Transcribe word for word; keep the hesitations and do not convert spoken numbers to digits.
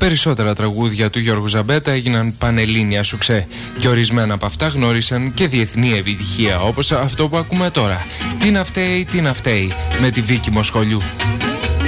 περισσότερα τραγούδια του Γιώργου Ζαμπέτα έγιναν πανελλήνια σουξέ και ορισμένα από αυτά γνώρισαν και διεθνή επιτυχία, όπως αυτό που ακούμε τώρα. Τι να φταίει, τι να φταίει, με τη Βίκη Μοσχολιού.